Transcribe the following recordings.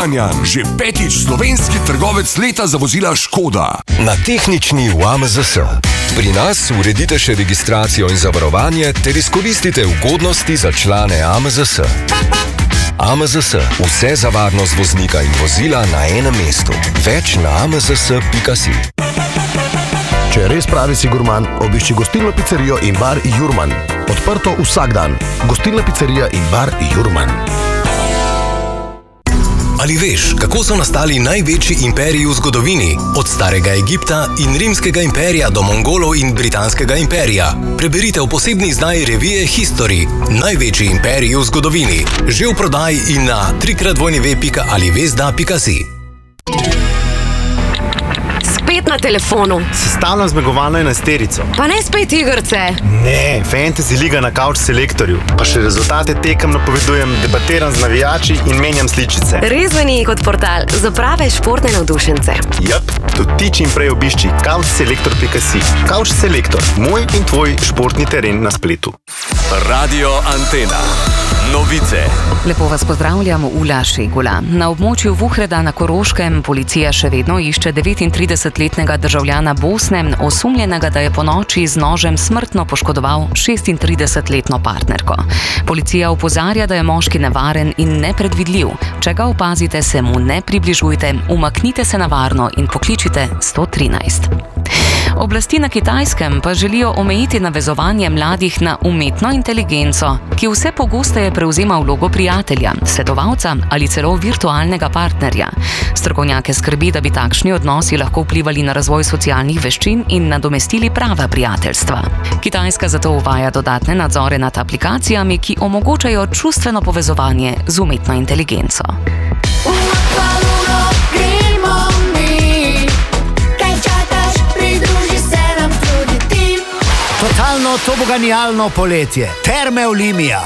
Kranjan, že 5. slovenski trgovec leta za vozila Škoda. Na tehnični v AMZS. Pri nas uredite še registracijo in zavarovanje ter izkoristite ugodnosti za člane AMZS. AMZS. Vse za varnost voznika in vozila na enem mestu. Več na amzs.si. Če res pravi si gurman, obišči gostilno pizzerijo in bar Jurman. Odprto vsak dan. Gostilna pizzerija in bar Jurman. Ali veš, kako so nastali največji imperiji v zgodovini? Od starega Egipta in rimskega imperija do Mongolov in britanskega imperija. Preberite v posebni izdaji revije History. Največji imperiji v zgodovini. Že v prodaji in na www.alivesda.si. Na telefonu. Sestavljam zmagovalno enajsterico. Pa ne spet igrce. Ne, Fantasy Liga na Couch Selektorju. Pa še rezultate tekem napovedujem, debatiram z navijači in menjam sličice. Res zveni kot portal za prave športne navdušence. Jep, tudi ti čim prej obišči couchselektor.si. Couch Selektor, moj in tvoj športni teren na spletu. Radio Antena. Novice. Lepo vas pozdravljam, Ula Šegula. Na območju Vuhreda na Koroškem policija še vedno išče 39-letnega državljana Bosne, osumljenega, da je ponoči z nožem smrtno poškodoval 36-letno partnerko. Policija opozarja, da je moški nevaren in nepredvidljiv. Če ga opazite, se mu ne približujte, umaknite se na varno in pokličite 113. Oblasti na Kitajskem pa želijo omejiti navezovanje mladih na umetno inteligenco, ki vse pogosteje prevzema vlogo prijatelja, svetovalca ali celo virtualnega partnerja. Strokovnjake skrbi, da bi takšni odnosi lahko vplivali na razvoj socialnih veščin in nadomestili prava prijateljstva. Kitajska zato uvaja dodatne nadzore nad aplikacijami, ki omogočajo čustveno povezovanje z umetno inteligenco. Totalno toboganijalno poletje. Terme Olimia.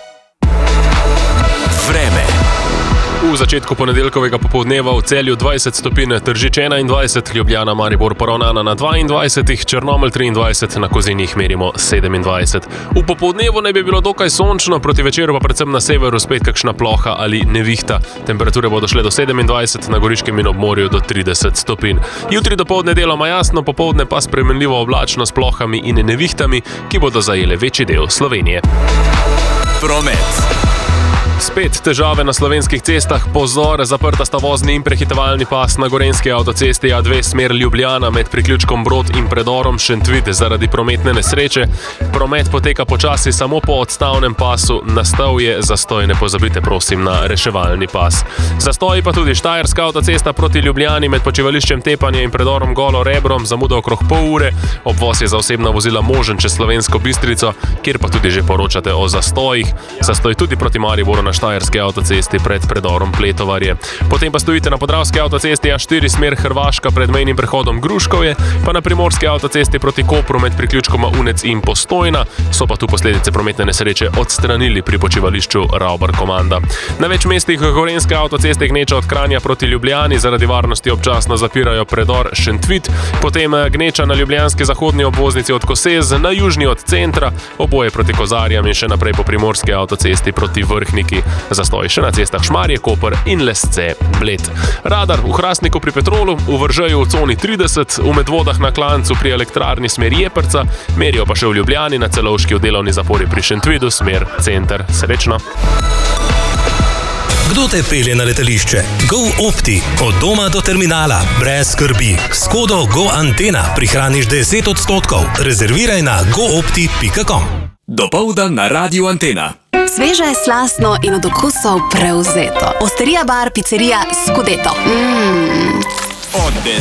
Vreme. V začetku ponedeljkovega popoldneva v Celju 20 stopinj, Tržič 21, Ljubljana, Maribor poravnana na 22, Črnomelj 23, na Kozinjih merimo 27. V popoldnevu naj bi bilo dokaj sončno, proti večeru pa predvsem na severu spet kakšna ploha ali nevihta. Temperature bodo šle do 27, na Goriškem in ob morju do 30 stopinj. Jutri dopoldne deloma jasno, popoldne pa spremenljivo oblačno s plohami in nevihtami, ki bodo zajele večji del Slovenije. Promet. Spet težave na slovenskih cestah, pozor, zaprta sta vozni in prehitevalni pas na gorenjski avtocesti A2 smer Ljubljana med priključkom Brod in predorom Šentvid zaradi prometne nesreče. Promet poteka počasi samo po odstavnem pasu, nastal je zastoj, ne pozabite prosim na reševalni pas. Zastoji pa tudi Štajerska avtocesta proti Ljubljani med počivališčem Tepanje in predorom Golo Rebrom, zamuda okrog pol ure, obvoz je za osebna vozila možen čez Slovensko Bistrico, kjer pa tudi že poročate o zastojih. Zastoj tudi proti Mariboru na Štajerski avtocesti pred predorom Pletovarje. Potem pa stojite na Podravski avtocesti A4 smer Hrvaška pred mejnim prehodom Gruškovje, pa na Primorski avtocesti proti Kopru med priključkoma Unec in Postojna. So pa tu posledice prometne nesreče odstranili pri počivališču Ravbar Komanda. Na več mestih gorenjske avtoceste gneča od Kranja proti Ljubljani, zaradi varnosti občasno zapirajo predor Šentvid, potem gneča na ljubljanski zahodni obvoznici od Kosez, na južni od centra, oboje proti Kozarjam in še naprej po Primorski avtocesti proti Vrhniki. Zastoj še na cestah Šmarje, Koper in Lesce, Bled. Radar v Hrastniku pri Petrolu, v Vržeju v coni 30, v Medvodah na Klancu pri elektrarni smer Jeprca, merijo pa še v Ljubljani na Celovški v delovni zapori pri Šentvidu smer center. Srečno! Kdo te pelje na letališče? Go Opti. Od doma do terminala. Brez skrbi. S kodo Go Antena prihraniš 10%. Rezerviraj na goopti.com. Dopoldan na Radio Antena. Sveže, slastno in od okusov prevzeto. Osterija bar, pizzerija Scudetto. Od